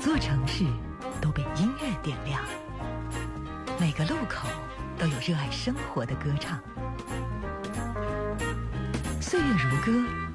座城市都被音乐点亮，每个路口都有热爱生活的歌唱。岁月如歌，